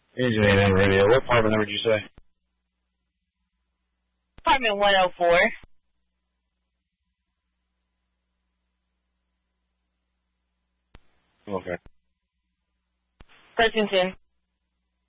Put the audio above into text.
Engine AM radio. What apartment number did you say? Apartment 104. Okay. Pleasanton.